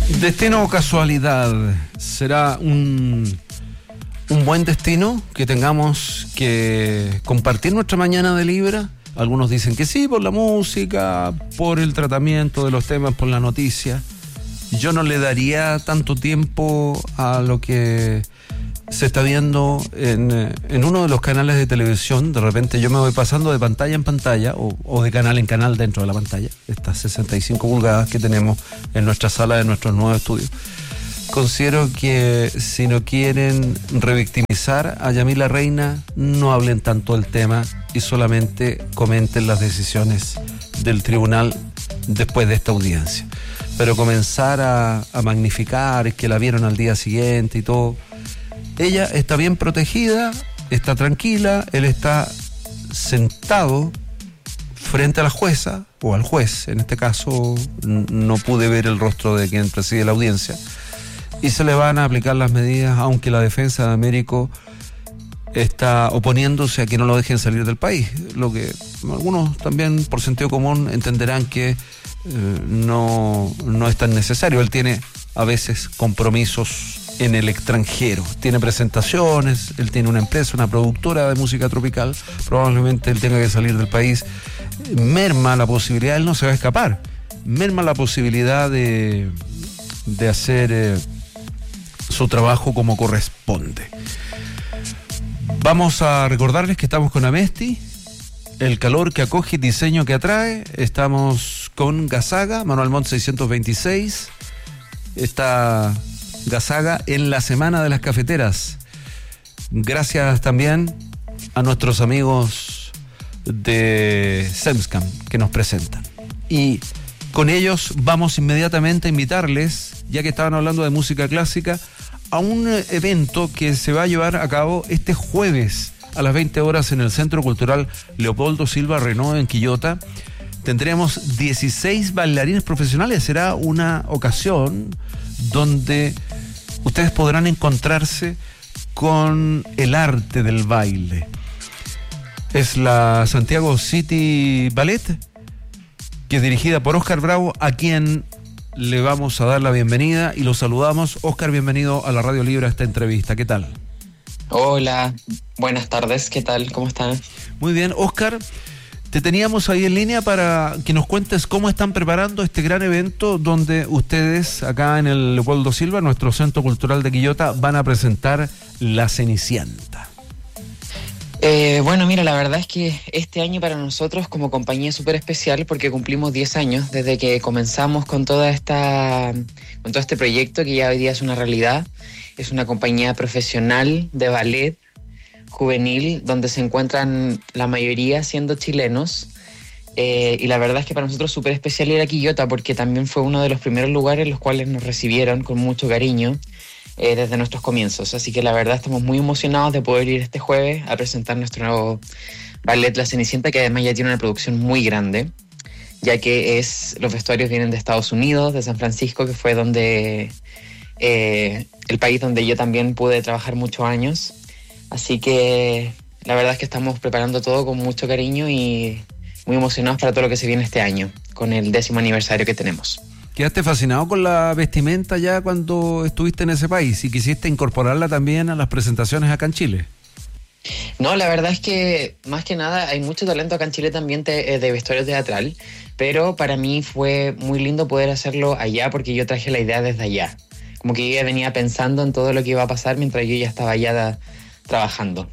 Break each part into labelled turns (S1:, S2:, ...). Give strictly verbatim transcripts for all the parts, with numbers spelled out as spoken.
S1: Destino o casualidad, ¿será un, un buen destino que tengamos que compartir nuestra mañana de Libra? Algunos dicen que sí, por la música, por el tratamiento de los temas, por la noticia. Yo no le daría tanto tiempo a lo que se está viendo en, en uno de los canales de televisión. De repente yo me voy pasando de pantalla en pantalla o, o de canal en canal dentro de la pantalla, estas sesenta y cinco pulgadas que tenemos en nuestra sala de nuestros nuevos estudios. Considero que si no quieren revictimizar a Yamila Reina, no hablen tanto del tema y solamente comenten las decisiones del tribunal después de esta audiencia. Pero comenzar a, a magnificar que la vieron al día siguiente y todo. Ella está bien protegida, está tranquila, él está sentado frente a la jueza, o al juez, en este caso no pude ver el rostro de quien preside la audiencia, y se le van a aplicar las medidas, aunque la defensa de Américo está oponiéndose a que no lo dejen salir del país, lo que algunos también por sentido común entenderán que eh, no, no es tan necesario. Él tiene a veces compromisos en el extranjero, tiene presentaciones, él tiene una empresa, una productora de música tropical, probablemente él tenga que salir del país. Merma la posibilidad, él no se va a escapar, merma la posibilidad de, de hacer eh, su trabajo como corresponde. Vamos a recordarles que estamos con Amesti, el calor que acoge y diseño que atrae. Estamos con Gazaga, Manuel Montt seiscientos veintiséis. Está Gazaga en la Semana de las Cafeteras. Gracias también a nuestros amigos de Semscam que nos presentan. Y con ellos vamos inmediatamente a invitarles, ya que estaban hablando de música clásica, a un evento que se va a llevar a cabo este jueves a las veinte horas en el Centro Cultural Leopoldo Silva Renaud en Quillota. Tendremos dieciséis bailarines profesionales. Será una ocasión donde ustedes podrán encontrarse con el arte del baile. Es la Santiago City Ballet, que es dirigida por Óscar Bravo, a quien le vamos a dar la bienvenida y lo saludamos. Óscar, bienvenido a la Radio Libre a esta entrevista. ¿Qué tal?
S2: Hola, buenas tardes. ¿Qué tal? ¿Cómo están?
S1: Muy bien, Óscar. Te teníamos ahí en línea para que nos cuentes cómo están preparando este gran evento donde ustedes, acá en el Leopoldo Silva, nuestro Centro Cultural de Quillota, van a presentar La Cenicienta.
S2: Eh, bueno, mira, la verdad es que este año para nosotros como compañía es súper especial porque cumplimos diez años desde que comenzamos con toda esta, con todo este proyecto que ya hoy día es una realidad. Es una compañía profesional de ballet juvenil donde se encuentran la mayoría siendo chilenos. Eh, y la verdad es que para nosotros es súper especial ir a Quillota porque también fue uno de los primeros lugares en los cuales nos recibieron con mucho cariño eh, desde nuestros comienzos. Así que la verdad estamos muy emocionados de poder ir este jueves a presentar nuestro nuevo ballet La Cenicienta, que además ya tiene una producción muy grande, ya que es, los vestuarios vienen de Estados Unidos, de San Francisco, que fue donde eh, el país donde yo también pude trabajar muchos años. Así que la verdad es que estamos preparando todo con mucho cariño y muy emocionados para todo lo que se viene este año, con el décimo aniversario que tenemos.
S1: ¿Quedaste fascinado con la vestimenta ya cuando estuviste en ese país y quisiste incorporarla también a las presentaciones acá en Chile?
S2: No, la verdad es que más que nada hay mucho talento acá en Chile también de, de vestuario teatral, pero para mí fue muy lindo poder hacerlo allá porque yo traje la idea desde allá. Como que yo ya venía pensando en todo lo que iba a pasar mientras yo ya estaba allá de, trabajando.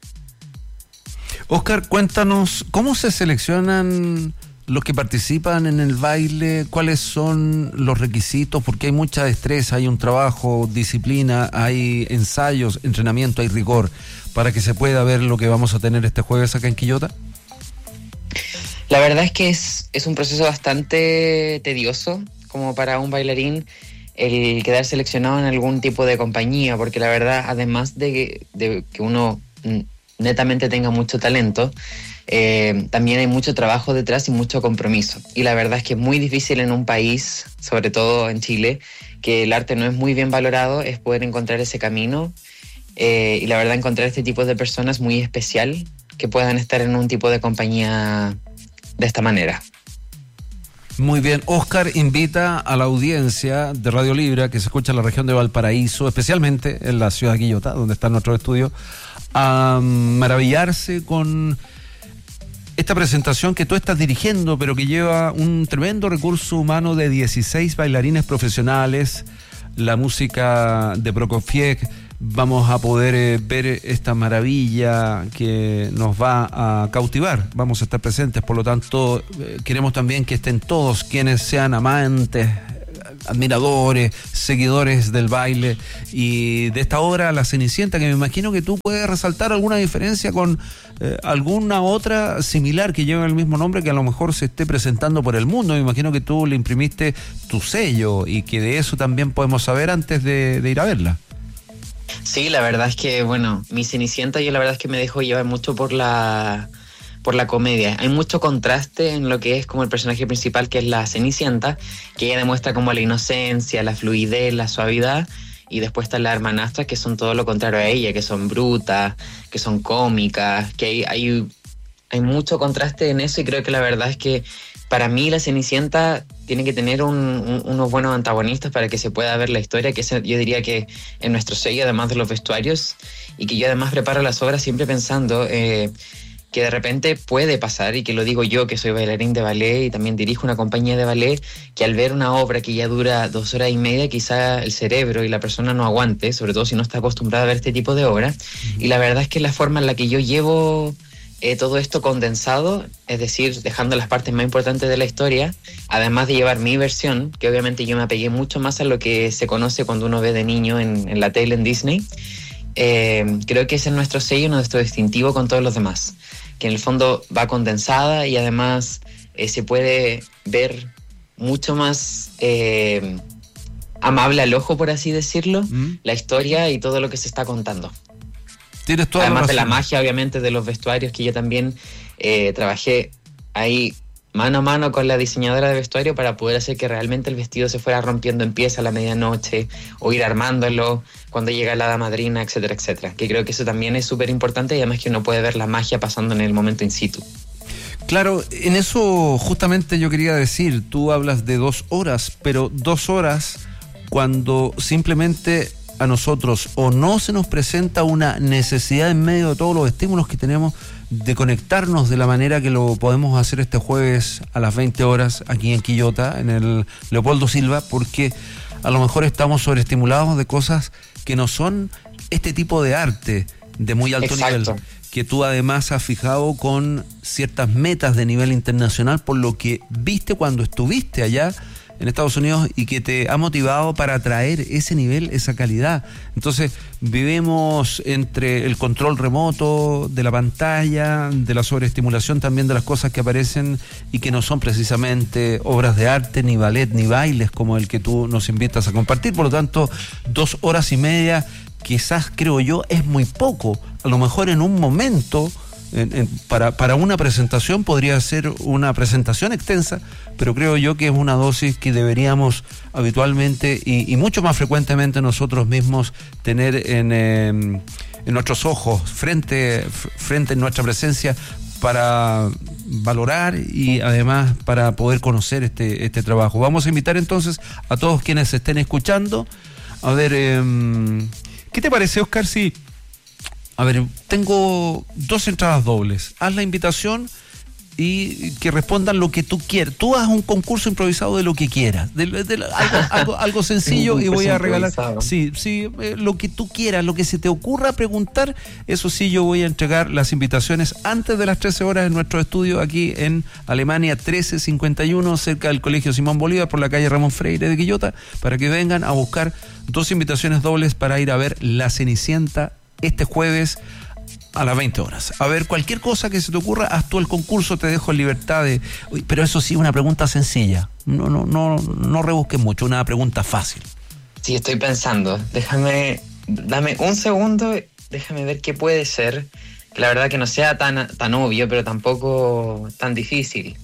S1: Óscar, cuéntanos, ¿cómo se seleccionan los que participan en el baile? ¿Cuáles son los requisitos? Porque hay mucha destreza, hay un trabajo, disciplina, hay ensayos, entrenamiento, hay rigor, para que se pueda ver lo que vamos a tener este jueves acá en Quillota.
S2: La verdad es que es, es un proceso bastante tedioso, como para un bailarín, el quedar seleccionado en algún tipo de compañía, porque la verdad, además de que, de que uno netamente tenga mucho talento, eh, también hay mucho trabajo detrás y mucho compromiso. Y la verdad es que es muy difícil en un país, sobre todo en Chile, que el arte no es muy bien valorado, es poder encontrar ese camino. Eh, y la verdad, encontrar este tipo de personas muy especial que puedan estar en un tipo de compañía de esta manera.
S1: Muy bien, Oscar invita a la audiencia de Radio Libra, que se escucha en la región de Valparaíso, especialmente en la ciudad de Quillota, donde está nuestro estudio, a maravillarse con esta presentación que tú estás dirigiendo, pero que lleva un tremendo recurso humano de dieciséis bailarines profesionales, la música de Prokofiev. Vamos a poder eh, ver esta maravilla que nos va a cautivar. Vamos a estar presentes, por lo tanto, eh, queremos también que estén todos quienes sean amantes, admiradores, seguidores del baile y de esta obra La Cenicienta, que me imagino que tú puedes resaltar alguna diferencia con eh, alguna otra similar que lleva el mismo nombre, que a lo mejor se esté presentando por el mundo. Me imagino que tú le imprimiste tu sello y que de eso también podemos saber antes de, de ir a verla.
S2: Sí, la verdad es que, bueno, mi Cenicienta yo la verdad es que me dejo llevar mucho por la por la comedia. Hay mucho contraste en lo que es como el personaje principal, que es la Cenicienta, que ella demuestra como la inocencia, la fluidez, la suavidad, y después están las hermanastras, que son todo lo contrario a ella, que son brutas, que son cómicas, que hay, hay, hay mucho contraste en eso, y creo que la verdad es que para mí la Cenicienta tiene que tener un, un, unos buenos antagonistas para que se pueda ver la historia, que ese, yo diría que en nuestro sello, además de los vestuarios, y que yo además preparo las obras siempre pensando eh, que de repente puede pasar, y que lo digo yo, que soy bailarín de ballet y también dirijo una compañía de ballet, que al ver una obra que ya dura dos horas y media, quizá el cerebro y la persona no aguante, sobre todo si no está acostumbrada a ver este tipo de obras. Uh-huh. Y la verdad es que la forma en la que yo llevo Eh, todo esto condensado, es decir, dejando las partes más importantes de la historia, además de llevar mi versión, que obviamente yo me apegué mucho más a lo que se conoce cuando uno ve de niño en, en la tele, en Disney. Eh, creo que ese es nuestro sello, nuestro distintivo con todos los demás, que en el fondo va condensada y además eh, se puede ver mucho más eh, amable al ojo, por así decirlo, ¿Mm? la historia y todo lo que se está contando.
S1: Tienes toda
S2: Además
S1: la
S2: de la magia, obviamente, de los vestuarios, que yo también eh, trabajé ahí mano a mano con la diseñadora de vestuario para poder hacer que realmente el vestido se fuera rompiendo en piezas a la medianoche, o ir armándolo cuando llega la hada madrina, etcétera, etcétera. Que creo que eso también es súper importante, y además que uno puede ver la magia pasando en el momento in situ.
S1: Claro, en eso justamente yo quería decir, tú hablas de dos horas, pero dos horas cuando simplemente a nosotros o no se nos presenta una necesidad en medio de todos los estímulos que tenemos de conectarnos de la manera que lo podemos hacer este jueves a las veinte horas aquí en Quillota, en el Leopoldo Silva, porque a lo mejor estamos sobreestimulados de cosas que no son este tipo de arte de muy alto Exacto. nivel, que tú además has fijado con ciertas metas de nivel internacional por lo que viste cuando estuviste allá en Estados Unidos y que te ha motivado para traer ese nivel, esa calidad. Entonces vivimos entre el control remoto de la pantalla, de la sobreestimulación también de las cosas que aparecen y que no son precisamente obras de arte, ni ballet, ni bailes como el que tú nos invitas a compartir. Por lo tanto, dos horas y media quizás, creo yo, es muy poco. A lo mejor en un momento En, en, para, para una presentación podría ser una presentación extensa, pero creo yo que es una dosis que deberíamos habitualmente y, y mucho más frecuentemente nosotros mismos tener en, eh, en nuestros ojos, frente, frente en nuestra presencia, para valorar y además para poder conocer este, este trabajo. Vamos a invitar entonces a todos quienes estén escuchando a ver, eh, ¿qué te parece, Oscar, si... A ver, tengo dos entradas dobles. Haz la invitación y que respondan lo que tú quieras. Tú haz un concurso improvisado de lo que quieras. De, de, de, algo, algo, algo sencillo y voy a regalar. Sí, sí, eh, lo que tú quieras, lo que se te ocurra preguntar. Eso sí, yo voy a entregar las invitaciones antes de las trece horas en nuestro estudio aquí en Alemania trece cincuenta y uno, cerca del Colegio Simón Bolívar, por la calle Ramón Freire de Quillota, para que vengan a buscar dos invitaciones dobles para ir a ver La Cenicienta este jueves a las veinte horas. A ver, cualquier cosa que se te ocurra, haz tú el concurso, te dejo en libertad de... Pero eso sí, una pregunta sencilla. No, no, no, no rebusques mucho, una pregunta fácil.
S2: Sí, estoy pensando. Déjame, dame un segundo, déjame ver qué puede ser. La verdad que no sea tan, tan obvio, pero tampoco tan difícil.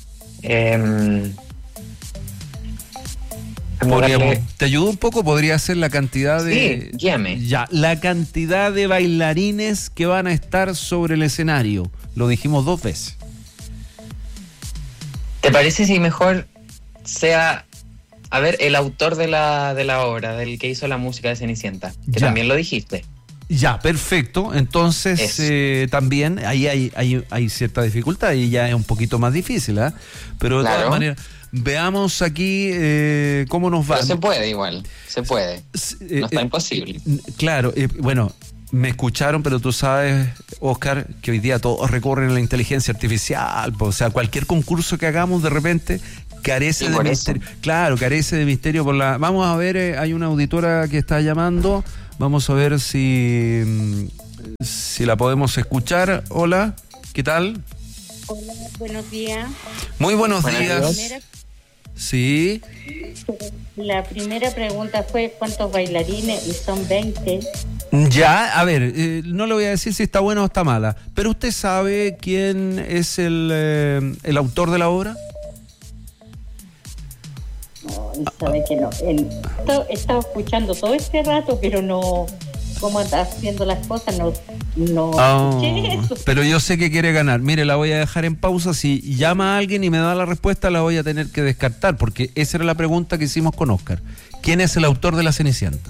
S2: Eh...
S1: Podríamos, ¿te ayudo un poco? Podría ser la cantidad de...
S2: Sí, guíame.
S1: Ya, la cantidad de bailarines que van a estar sobre el escenario. Lo dijimos dos veces.
S2: ¿Te parece si mejor sea, a ver, el autor de la, de la obra, del que hizo la música de Cenicienta, que
S1: Ya.
S2: también lo dijiste.
S1: Ya, perfecto. Entonces, eh, también ahí hay, hay, hay cierta dificultad y ya es un poquito más difícil, ¿eh? Pero de
S2: Claro.
S1: todas maneras, veamos aquí eh, cómo nos va.
S2: Pero se puede igual, se puede.
S1: S-
S2: No
S1: eh,
S2: está
S1: eh,
S2: imposible.
S1: Claro, eh, bueno, me escucharon, pero tú sabes, Oscar, que hoy día todos recurren a la inteligencia artificial, po, o sea, cualquier concurso que hagamos de repente carece
S2: Sí,
S1: de
S2: por eso.
S1: misterio. Claro, carece de misterio por la... Vamos a ver, eh, hay una auditora que está llamando, vamos a ver si, mm, si la podemos escuchar. Hola, ¿qué tal?
S3: Hola, buenos días.
S1: Muy buenos
S2: Buenos
S1: días.
S2: días.
S3: Primera-
S1: Sí,
S3: La primera pregunta fue ¿cuántos bailarines? Y son veinte.
S1: ya, a ver, eh, no le voy a decir si está buena o está mala, pero ¿usted sabe quién es el, eh, el autor de la obra?
S3: No, y sabe que no. El, to- he estado escuchando todo este rato, pero no. Cómo anda haciendo las cosas, no, no
S1: Ah,
S3: escuché eso.
S1: pero yo sé que quiere ganar. Mire, la voy a dejar en pausa. Si llama a alguien y me da la respuesta, la voy a tener que descartar, porque esa era la pregunta que hicimos con Oscar. ¿Quién es el autor de La Cenicienta?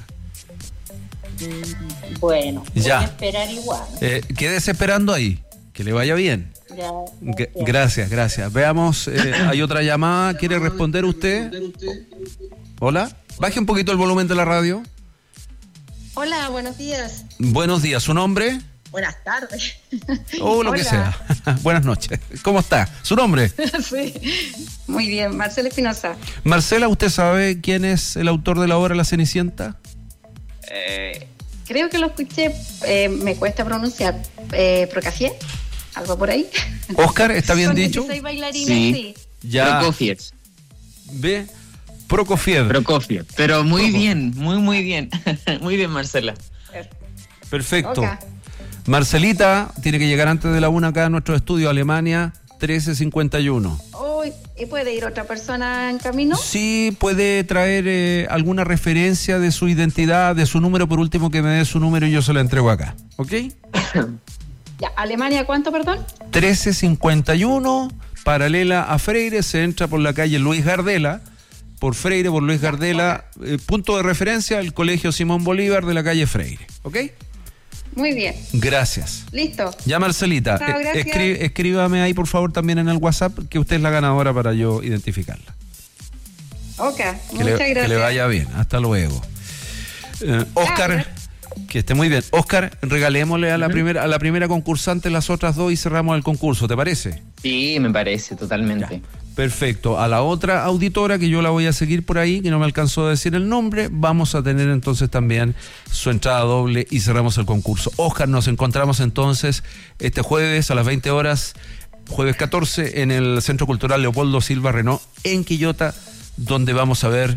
S3: Bueno,
S1: Ya.
S3: voy a esperar igual.
S1: Eh, quédese esperando ahí. Que le vaya bien.
S3: Ya,
S1: G-
S3: gracias.
S1: gracias, gracias. Veamos, eh, hay otra llamada. ¿Quiere responder usted? Hola. Baje un poquito el volumen de la radio.
S4: Hola, buenos días.
S1: Buenos días. ¿Su nombre?
S4: Buenas tardes.
S1: O lo que
S4: Hola.
S1: sea. Buenas noches. ¿Cómo está? ¿Su nombre?
S4: Sí. Muy bien, Marcela Espinosa.
S1: Marcela, ¿usted sabe quién es el autor de la obra La Cenicienta?
S4: Eh, creo que lo escuché, eh, me cuesta pronunciar. Eh, Prokofiev, algo por ahí.
S1: Oscar, ¿está bien
S4: Son
S1: dicho?
S4: dieciséis bailarines,
S2: Sí.
S4: sí.
S1: Ya.
S2: Prokofiev.
S1: Ve. Prokofiev.
S2: Prokofiev. Pero muy
S1: Prokofiev.
S2: bien, muy, muy bien. Muy bien, Marcela.
S1: Perfecto.
S4: Ok.
S1: Marcelita tiene que llegar antes de la una acá a nuestro estudio, Alemania trece cincuenta y uno.
S4: Uy, ¿y puede ir otra persona en camino?
S1: Sí, puede traer eh, alguna referencia de su identidad, de su número, por último que me dé su número y yo se lo entrego acá. ¿Ok?
S4: Ya, Alemania, ¿cuánto, perdón?
S1: trece cincuenta y uno, paralela a Freire, se entra por la calle Luis Gardela, por Freire, por Luis Gardela, eh, punto de referencia, el Colegio Simón Bolívar de la calle Freire. ¿Ok?
S4: Muy bien,
S1: Gracias.
S4: listo.
S1: Ya, Marcelita,
S4: Chao,
S1: eh,
S4: gracias.
S1: escri- escríbame ahí por favor también en el WhatsApp que usted es la ganadora para yo identificarla.
S4: Ok,
S1: Que,
S4: muchas
S1: le,
S4: gracias.
S1: que le vaya bien. Hasta luego. Eh, Oscar, que esté muy bien. Oscar, regalémosle a la primera a la primera concursante las otras dos y cerramos el concurso, ¿te parece?
S2: Sí, me parece, totalmente.
S1: Perfecto. A la otra auditora, que yo la voy a seguir por ahí, que no me alcanzó a decir el nombre, vamos a tener entonces también su entrada doble y cerramos el concurso. Oscar, nos encontramos entonces este jueves a las veinte horas, jueves catorce, en el Centro Cultural Leopoldo Silva Renault, en Quillota, donde vamos a ver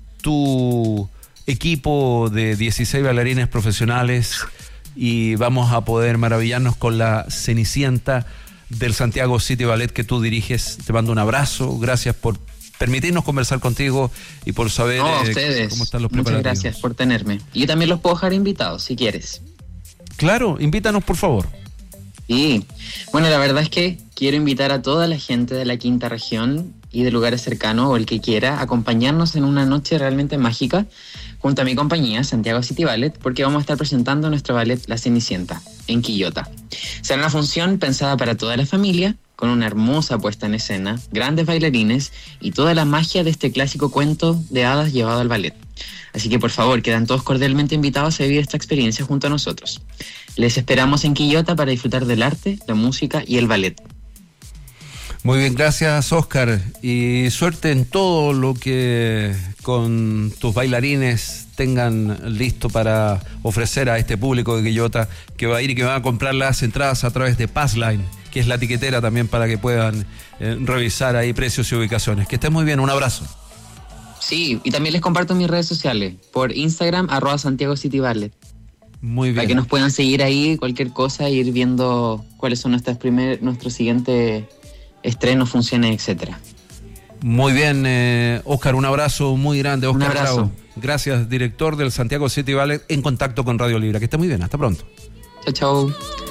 S1: tu equipo de dieciséis bailarines profesionales y vamos a poder maravillarnos con la Cenicienta del Santiago City Ballet que tú diriges. Te mando un abrazo, gracias por permitirnos conversar contigo y por saber
S2: No, a
S1: eh,
S2: ustedes.
S1: cómo están los
S2: Muchas
S1: preparativos.
S2: gracias por tenerme. Y yo también los puedo dejar invitados, si quieres.
S1: Claro, invítanos por favor.
S2: Sí. Bueno, la verdad es que quiero invitar a toda la gente de la quinta región y de lugares cercanos, o el que quiera, a acompañarnos en una noche realmente mágica junto a mi compañía, Santiago City Ballet, porque vamos a estar presentando nuestro ballet La Cenicienta, en Quillota. Será una función pensada para toda la familia, con una hermosa puesta en escena, grandes bailarines y toda la magia de este clásico cuento de hadas llevado al ballet. Así que por favor, quedan todos cordialmente invitados a vivir esta experiencia junto a nosotros. Les esperamos en Quillota para disfrutar del arte, la música y el ballet.
S1: Muy bien, gracias Oscar y suerte en todo lo que con tus bailarines tengan listo para ofrecer a este público de Quillota que va a ir y que va a comprar las entradas a través de Passline, que es la etiquetera también para que puedan eh, revisar ahí precios y ubicaciones. Que estén muy bien, un abrazo.
S2: Sí, y también les comparto mis redes sociales, por Instagram, arroba Santiago City Ballet.
S1: Muy
S2: Para que
S1: bien.
S2: nos puedan seguir ahí, cualquier cosa, e ir viendo cuáles son nuestras primer, nuestros siguientes estrenos, funciones, etcétera.
S1: Muy bien, eh, Oscar, un abrazo muy grande. Oscar
S2: Un abrazo.
S1: Bravo. Gracias, director del Santiago City Ballet, en contacto con Radio Libre. Que esté muy bien, hasta pronto.
S2: Chao, chao.